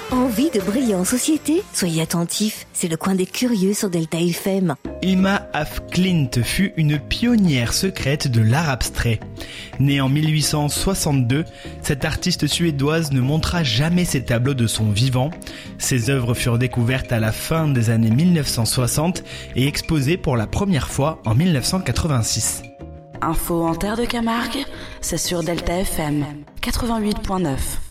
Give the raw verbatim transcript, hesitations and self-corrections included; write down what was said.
Envie de briller en société ? Soyez attentifs, c'est le coin des curieux sur Delta F M. Emma af Klint fut une pionnière secrète de l'art abstrait. Née en mille huit cent soixante-deux, cette artiste suédoise ne montra jamais ses tableaux de son vivant. Ses œuvres furent découvertes à la fin des années mille neuf cent soixante et exposées pour la première fois en mille neuf cent quatre-vingt-six. Info en terre de Camargue, c'est sur Delta F M quatre-vingt-huit point neuf.